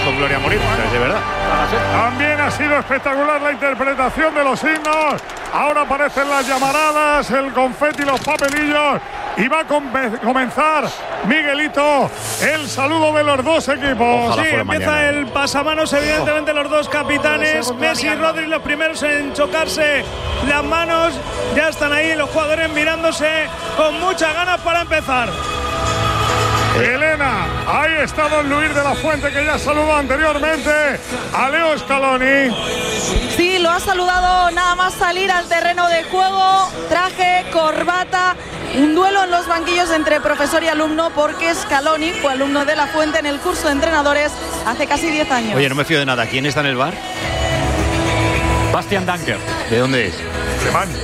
con Gloria Morir, es de verdad. También ha sido espectacular la interpretación de los himnos. Ahora aparecen las llamaradas, el confeti, los papelillos. Y va a comenzar, Miguelito, el saludo de los dos equipos. Ojalá sí, empieza mañana. El pasamanos, evidentemente los dos capitanes, Messi y Rodri, los primeros en chocarse las manos. Ya están ahí los jugadores mirándose con muchas ganas para empezar. Elena, ahí está don Luis de la Fuente, que ya saludó anteriormente a Leo Scaloni. Sí, lo ha saludado nada más salir al terreno de juego, traje, corbata, un duelo en los banquillos entre profesor y alumno, porque Scaloni fue alumno de la Fuente en el curso de entrenadores hace casi 10 años. Oye, no me fío de nada. ¿Quién está en el bar? Bastian Danker. ¿De dónde es? Alemania.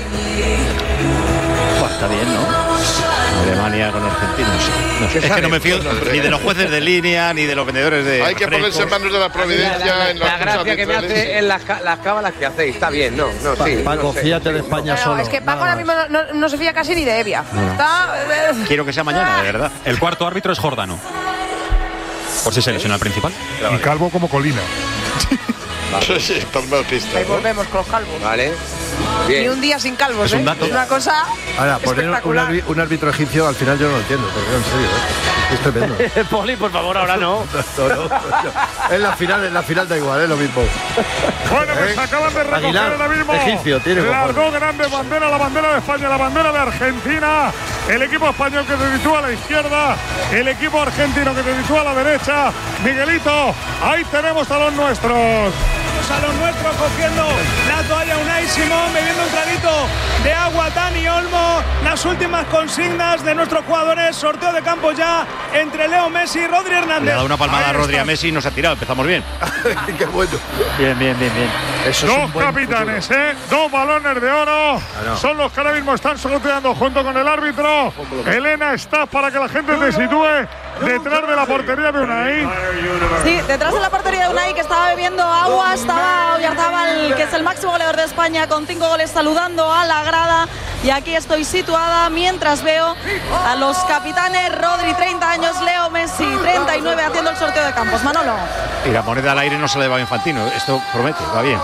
Está bien, ¿no? Alemania con argentinos. No sé. Es que no me fío ni de los jueces de línea ni de los vendedores de. Hay que ponerse en manos de la providencia. La gracia que me hace en las cábalas que hacéis. Está bien, no, sí. Paco, no sé. fíjate de España no, solo. Es que Paco ahora mismo no se fía casi ni de Evia. No. Está, Quiero que sea mañana, de verdad. El cuarto árbitro es Jordano. Por si selecciona el principal. Y calvo como Colina. Sí, tomar pista. Ahí volvemos con los calvos. Vale. Bien. Ni un día sin calvos, es un dato. Es una cosa. Ahora, poner un árbitro egipcio al final yo no lo entiendo, porque en serio, es tremendo. Poli, por favor, ahora no. No. En la final da igual, es lo mismo. Bueno, pues acaban de recoger Aguilar, ahora mismo egipcio, tiene las dos grandes banderas, la bandera de España, la bandera de Argentina, el equipo español que se sitúa a la izquierda, el equipo argentino que se sitúa a la derecha. Miguelito, ahí tenemos a los nuestros. A los nuestros cogiendo la toalla Unai Simón, bebiendo un traguito de agua Dani Olmo. Las últimas consignas de nuestros jugadores, sorteo de campo ya entre Leo Messi y Rodri Hernández. Le ha dado una palmada a Rodri a Messi y nos ha tirado, empezamos bien. Qué bueno. Bien. Eso dos capitanes, dos balones de oro. Son los que ahora mismo están sorteando junto con el árbitro. Elena, está para que la gente te sitúe detrás de la portería de Unai. Sí, detrás de la portería de Unai, que estaba bebiendo agua, estaba Oyarzábal, que es el máximo goleador de España, con 5 goles, saludando a la grada. Y aquí estoy situada mientras veo a los capitanes Rodri, 30 años, Leo Messi, 39, haciendo el sorteo de campos. Manolo. Y la moneda al aire no se le va a Infantino. Esto promete, va bien.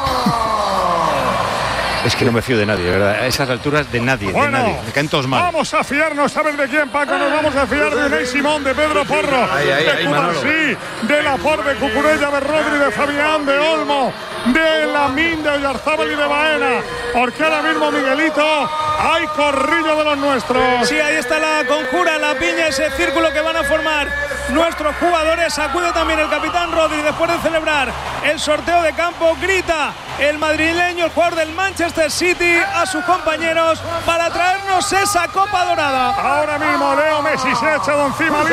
Es que no me fío de nadie, de verdad. A esas alturas de nadie, bueno, de nadie. Me caen todos mal. Vamos a fiarnos, ¿sabes de quién, Paco? Nos vamos a fiar de Unai Simón, de Pedro Porro, de Cubarsí, de Laporte, de Cucurella, de Rodri, de Fabián, de Olmo, de Lamín, de Oyarzábal y de Baena. Porque ahora mismo, Miguelito, hay corrillo de los nuestros. Sí, ahí está la conjura, la piña, ese círculo que van a formar nuestros jugadores. Acude también el capitán Rodri después de celebrar el sorteo de campo. Grita el madrileño, el jugador del Manchester City, a sus compañeros para traernos esa copa dorada. Ahora mismo Leo Messi se ha echado encima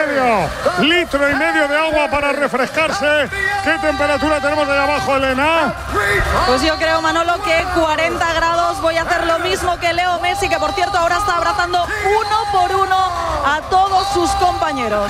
litro y medio de agua para refrescarse. ¿Qué temperatura tenemos ahí abajo, Elena? Pues yo creo, Manolo, que 40 grados. Voy a hacer lo mismo que Leo Messi, que por cierto ahora está abrazando uno por uno a todos sus compañeros.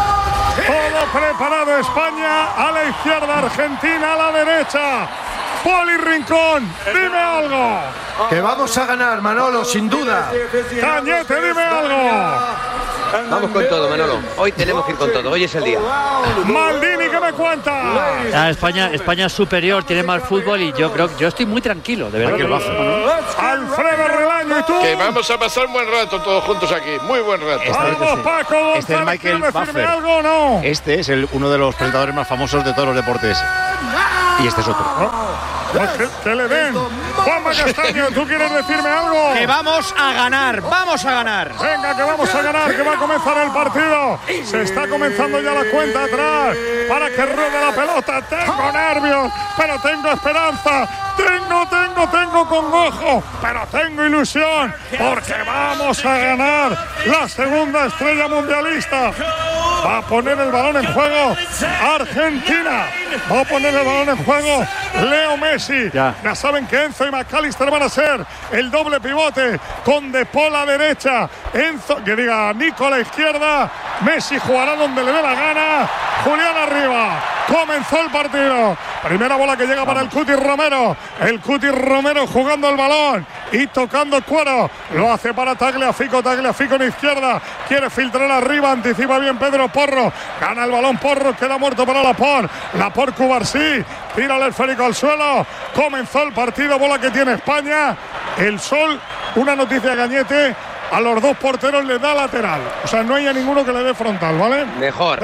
Todo preparado, España a la izquierda, Argentina a la derecha. Poli Rincón, dime algo. Que vamos a ganar, Manolo, sin duda. Cañete, dime algo. Vamos con todo, Manolo. Hoy tenemos que ir con todo. Hoy es el día. Maldini, ¿qué me cuenta? España es superior, tiene más fútbol y yo estoy muy tranquilo, de verdad que lo hace. Alfredo Relaño, ¿y tú? Que vamos a pasar un buen rato todos juntos aquí. Muy buen rato. Vamos, Paco. Este es Michael Buffer. ¿Algo o no? Este es uno de los presentadores más famosos de todos los deportes. Y este es otro. Pues que le den. Juanma Castaño, ¿tú quieres decirme algo? Que vamos a ganar, vamos a ganar. Venga, que vamos a ganar, que va a comenzar el partido. Se está comenzando ya la cuenta atrás para que ruede la pelota. Tengo nervios, pero tengo esperanza. Tengo congojo, pero tengo ilusión, porque vamos a ganar la segunda estrella mundialista. Va a poner el balón en juego Argentina. Va a poner el balón en juego Leo Messi. Ya saben que Enzo y McAllister van a ser el doble pivote con De Paul a derecha, Nico a la izquierda. Messi jugará donde le dé la gana. Julián arriba. Comenzó el partido. Primera bola que llega para el Cuti Romero. El Cuti Romero jugando el balón. y tocando el cuero. Lo hace para Tagliafico en izquierda. Quiere filtrar arriba, anticipa bien Pedro Porro. Gana el balón Porro, queda muerto para Laporte. Laporte Cubarsí, tira el esférico al suelo. Comenzó el partido, bola que tiene España. El Sol, una noticia Cañete. A los dos porteros les da lateral. O sea, no hay a ninguno que le dé frontal, ¿vale? Mejor,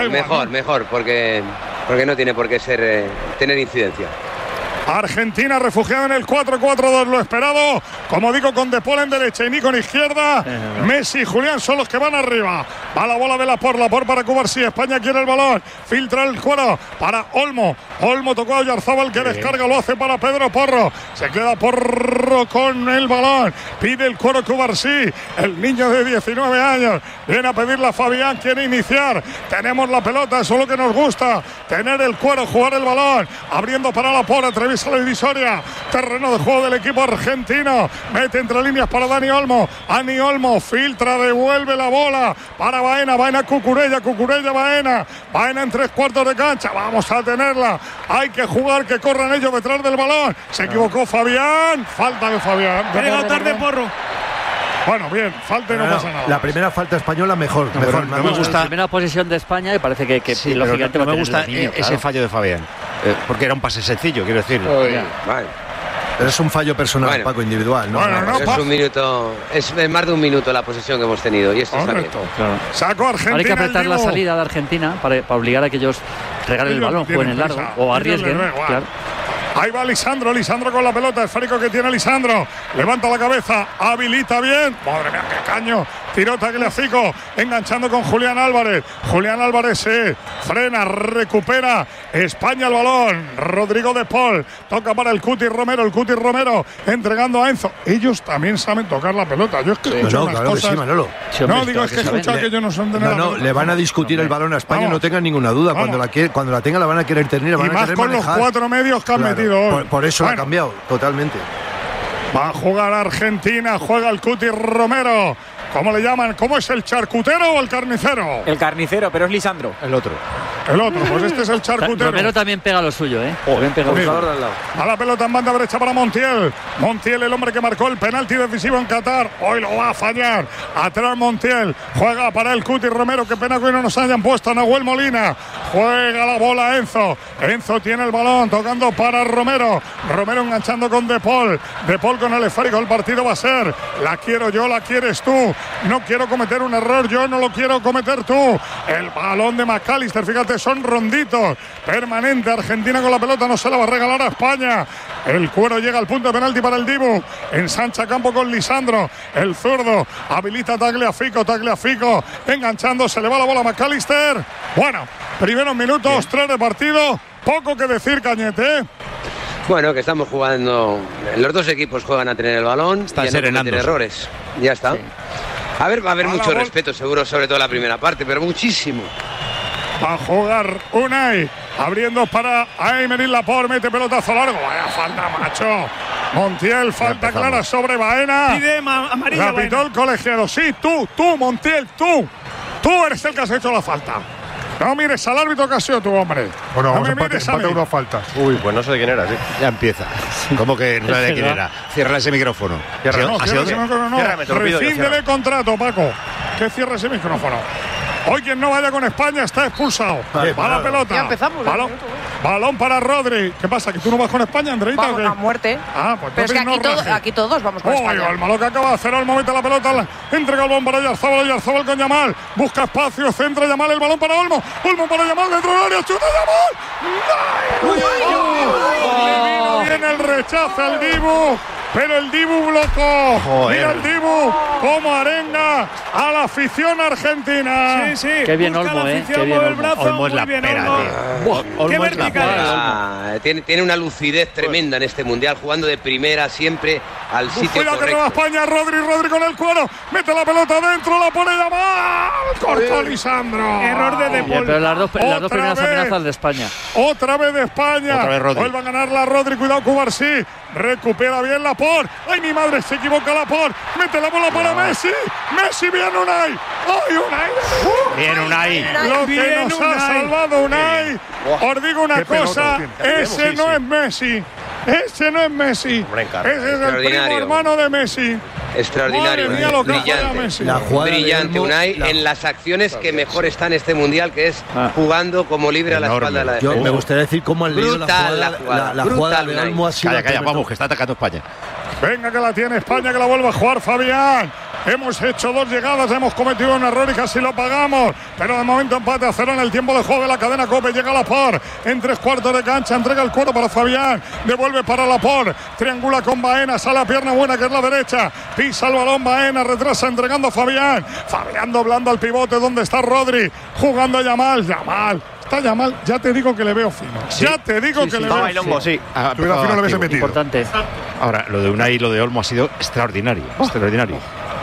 porque no tiene por qué ser tener incidencia. Argentina refugiada en el 4-4-2, lo esperado. Como digo, con De Paul en derecha y Nico en izquierda. Messi y Julián son los que van arriba. Va la bola de Laporte para Cubarsí. España quiere el balón. Filtra el cuero para Olmo. Olmo tocó a Oyarzábal que descarga, lo hace para Pedro Porro. Se queda Porro con el balón. Pide el cuero Cubarsí. El niño de 19 años viene a pedirle a Fabián, quiere iniciar. Tenemos la pelota, eso es lo que nos gusta. Tener el cuero, jugar el balón. Abriendo para Laporte, atraviesa la divisoria. Terreno de juego del equipo argentino. Mete entre líneas para Dani Olmo. Dani Olmo filtra, devuelve la bola para Baena. Baena Cucurella, Baena. Baena en 3/4 de cancha. Vamos a tenerla. Hay que jugar, que corran ellos detrás del balón. Se equivocó Fabián. Falta de Fabián. Ha llegado tarde Porro. Bueno, bien, falta y no pasa nada. La primera falta española mejor. No me gusta. La primera posesión de España y parece que sí, lógicamente no me gusta ese fallo de Fabián. Porque era un pase sencillo, quiero decir. Vale. Pero es un fallo personal, bueno, Paco, individual, ¿no? Es un minuto, es más de un minuto la posesión que hemos tenido y esto está bien. Claro. Saco Argentina. Ahora hay que apretar la salida de Argentina para obligar a que ellos regalen el balón, jueguen el largo o arriesguen. Claro. Ahí va Lisandro con la pelota, el esférico que tiene Lisandro. Levanta la cabeza, habilita bien. Madre mía, qué caño. Tiró Tagliafico, enganchando con Julián Álvarez. Julián Álvarez se frena, recupera. España el balón. Rodrigo De Paul toca para el Cuti Romero. Entregando a Enzo. Ellos también saben tocar la pelota. Yo es que escucho unas cosas. Sí, Manolo. No, digo, es que escuchar que ellos no son de nada. No, le van a discutir el balón a España, no tengan ninguna duda. Cuando la tenga la van a querer tener. Y más con los 4 medios que han metido hoy. Por eso ha cambiado totalmente. Va a jugar Argentina, juega el Cuti Romero. ¿Cómo le llaman? ¿Cómo es el charcutero o el carnicero? El carnicero, pero es Lisandro. El otro, pues este es el charcutero. Romero también pega lo suyo, ¿eh? A la pelota en banda derecha para Montiel. Montiel, el hombre que marcó el penalti decisivo en Qatar. Hoy lo va a fallar. Atrás Montiel. Juega para el Cuti Romero. Qué pena que hoy no nos hayan puesto a Nahuel Molina. Juega la bola Enzo. Enzo tiene el balón, tocando para Romero. Romero enganchando con De Paul. De Paul con el esférico. El partido va a ser: la quiero yo, la quieres tú. No quiero cometer un error, yo no lo quiero cometer tú. El balón de McAllister, fíjate, son ronditos. Permanente, Argentina con la pelota, no se la va a regalar a España. El cuero llega al punto de penalti para el Dibu. Ensancha campo con Lisandro. El zurdo habilita Tagliafico. Enganchando, se le va la bola a McAllister. Bueno, primeros minutos, 3 de partido. Poco que decir, Cañete, ¿eh? Bueno, que estamos jugando. Los dos equipos juegan a tener el balón. Están serenando. No errores. Ya está. Sí. A ver, va a haber mucho respeto, seguro, sobre todo la primera parte, pero muchísimo. Va a jugar Unai, abriendo para Aymeric Laporte, mete pelotazo largo. Vaya falta, macho. Montiel, falta clara sobre Baena. Pide amarilla. La pitó el colegiado. Sí, tú, Montiel, tú eres el que has hecho la falta. No mires al árbitro que ha sido tu hombre. Bueno, vamos a empate una falta. Uy, pues no sé de quién era, sí. Ya empieza. ¿Cómo que no sabe de quién era? Cierra ese micrófono. Cierra ese micrófono. Rescinde el contrato, Paco. Que cierre ese micrófono. Hoy quien no vaya con España está expulsado. Va la pelota. Ya empezamos. Balón para Rodri. ¿Qué pasa? ¿Que tú no vas con España, Andreita? Vamos a muerte. Pues pero es que aquí todos vamos con España. El malo que acaba de hacer al momento la pelota. Entrega el balón para Oyarzábal con Yamal. Busca espacio, centra Yamal, el balón para Olmo. Olmo para Yamal, dentro del área, chuta Yamal. Le vino bien el rechazo al Dibu. Pero el Dibu blocó. Joder. Mira el Dibu cómo arenga a la afición argentina. Sí. Qué bien Olmo, Qué bien Olmo es la pera, tío. Qué vertical. Tiene una lucidez tremenda en este mundial, jugando de primera siempre al sitio cuidado correcto. Que roba España, Rodri con el cuero. Mete la pelota adentro, la pone Yamal. Cortó Lisandro. Error de Paul. Pero las dos primeras amenazas de España. Otra vez de España. Otra vez Rodri. Vuelve a ganar la Rodri. Cuidado, Cubarsí. Recupera bien Laporte. ¡Ay, mi madre! Se equivoca Laporte. Mete la bola para Messi. Messi, bien Unai. ¡Ay, Unai! Bien Unai. Lo que nos ha salvado Unai. Os digo una cosa. Ese no es Messi. Ese no es Messi. Ese es el primo hermano de Messi. Extraordinario, Madre mía, lo que brillante. Messi. Brillante, Unai, en las acciones que mejor está en este mundial, que es jugando como libre a la espalda de la defensa. Yo me gustaría decir cómo han leído la jugada de Olmo. Calla, vamos, que está atacando España. Venga, que la tiene España, que la vuelve a jugar Fabián. Hemos hecho 2 llegadas, hemos cometido un error y casi lo pagamos. Pero de momento empate a 0 en el tiempo de juego de la cadena COPE. Llega Laporte en 3/4 de cancha, entrega el cuero para Fabián, devuelve para Laporte, triangula con Baena, sale a pierna buena que es la derecha, pisa el balón Baena, retrasa entregando a Fabián. Fabián doblando al pivote donde está Rodri, jugando a Yamal. Está Yamal, ya te digo que le veo fino. Sí, ya te digo que le veo fino. Sí. Tú fino lo habéis metido. Importante. Ahora, lo de Unai y lo de Olmo ha sido extraordinario. Extraordinario.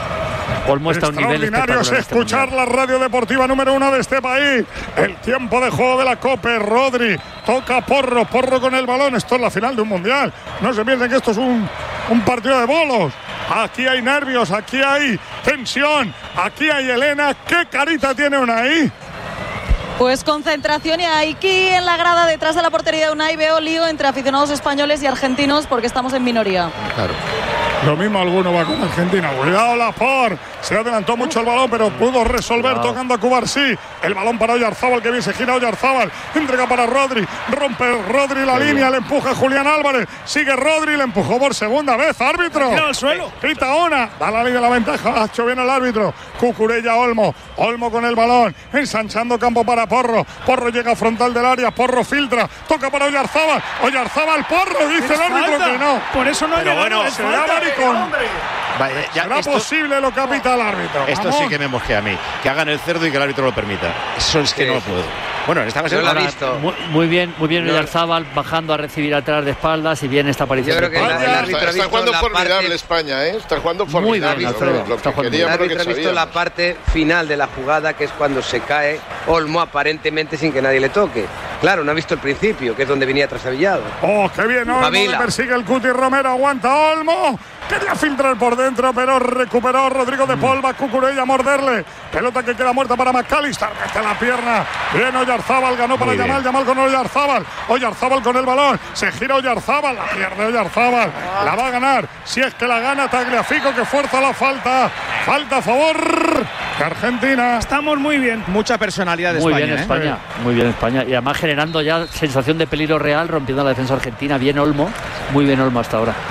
Olmo está a un nivel extraordinario. Es escuchar la radio deportiva número 1 de este país. El tiempo de juego de la COPE. Rodri toca Porro con el balón. Esto es la final de un mundial. No se piensen que esto es un partido de bolos. Aquí hay nervios, aquí hay tensión, aquí hay Elena. ¿Qué carita tiene Unai? Pues concentración, y aquí en la grada detrás de la portería de Unai veo lío entre aficionados españoles y argentinos porque estamos en minoría. Claro. Lo mismo alguno va con Argentina. Cuidado Laporte. Se adelantó mucho el balón, pero pudo resolver tocando a Cubarsí. El balón para Oyarzábal, que bien se gira Oyarzábal. Entrega para Rodri. Rompe Rodri la línea, le empuja Julián Álvarez. Sigue Rodri, le empujó por segunda vez. Árbitro. Tira al suelo. Pita una. Da la línea de la ventaja. Ha hecho bien el árbitro. Cucurella Olmo. Olmo con el balón. Ensanchando campo para Porro. Porro llega a frontal del área. Porro filtra. Toca para Oyarzábal. Oyarzábal, Porro. Dice el árbitro que no. Por eso no pero bueno, se da maricón. Vale, ¿Será posible lo que pita el árbitro? Esto Vamos. sí que me mosquea a mí. Que hagan el cerdo y que el árbitro lo permita. Eso es que no lo puedo. Bueno, en esta ocasión lo ha visto. Muy bien Oyarzábal bajando a recibir atrás de espaldas y bien esta aparición. Yo creo que el árbitro está jugando formidable España, ¿eh? Está jugando formidable. El árbitro ha visto la parte final de la jugada, que es cuando se cae Olmo aparentemente sin que nadie le toque. Claro, no ha visto el principio, que es donde venía trastabillado. ¡Oh, qué bien! Olmo le persigue el Cuti Romero, aguanta Olmo. Quería filtrar por dentro, pero recuperó Rodrigo de Paul. Va Cucurella a morderle. Pelota que queda muerta para McAllister. Mete la pierna. Bien Oyarzábal, ganó para Yamal. Yamal con Oyarzábal. Oyarzábal con el balón. Se gira Oyarzábal. La pierde Oyarzábal. La va a ganar. Si es que la gana Tagliafico, que fuerza la falta. Falta a favor de Argentina. Estamos muy bien. Mucha personalidad de muy España. Bien España. Muy bien España. Y además generando ya sensación de peligro real, rompiendo la defensa argentina. Bien Olmo. Muy bien Olmo hasta ahora.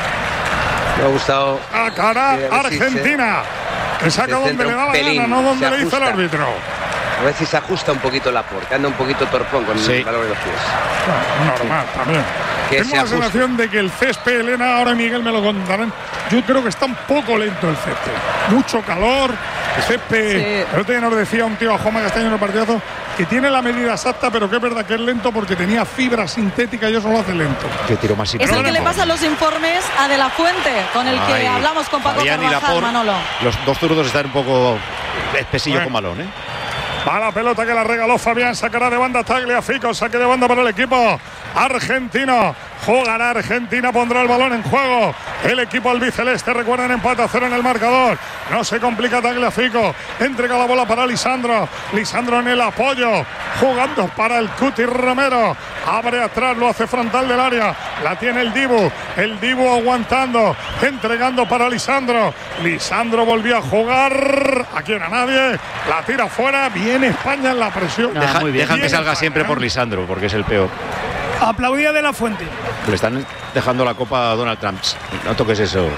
Me ha gustado. A cara Argentina. Que saca donde le da la gana, no donde le dice el árbitro. A ver si se ajusta un poquito Laporte, anda un poquito torpón con el valor de los pies. Normal, también. Tengo la sensación de que el césped, Elena, ahora Miguel me lo contarán. Yo creo que está un poco lento el césped. Mucho calor, el césped. El otro día nos decía un tío a Juanma Castaño en el partidazo que tiene la medida exacta, pero que es verdad que es lento porque tenía fibra sintética y eso lo hace lento. Que tiro más es el que le pasa los informes a De La Fuente, con el que hablamos con Paco Carvajal, Manolo. Los dos zurdos están un poco espesillos con balón, ¿eh? Va la pelota que la regaló Fabián, sacará de banda Tagliafico, saque de banda para el equipo argentino. Jugará Argentina, pondrá el balón en juego. El equipo albiceleste, recuerden, empate a 0 en el marcador. No se complica Tagliafico. Entrega la bola para Lisandro. Lisandro en el apoyo. Jugando para el Cuti Romero. Abre atrás, lo hace frontal del área. La tiene el Dibu. El Dibu aguantando. Entregando para Lisandro. Lisandro volvió a jugar. Aquí no a nadie. La tira fuera. Viene España en la presión. Dejan que salga siempre por Lisandro, porque es el peor. Aplaudía De La Fuente. Le están dejando la copa a Donald Trump. No toques eso.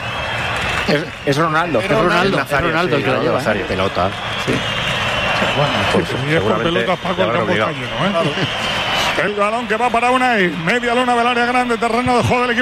Es Ronaldo. Es Ronaldo el que la lleva. Pelota. Sí. Bueno, si es por pelota, Paco, el campo está lleno, ¿eh? El balón que va para Unai. Media luna del área grande, terreno de juego del equipo